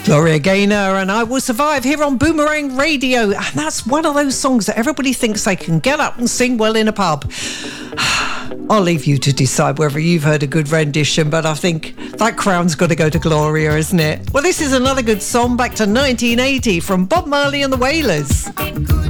Gloria Gaynor and I Will Survive here on Boomerang Radio. And that's one of those songs that everybody thinks they can get up and sing well in a pub. I'll leave you to decide whether you've heard a good rendition, but I think that crown's got to go to Gloria, isn't it? Well, this is another good song back to 1980 from Bob Marley and the Wailers.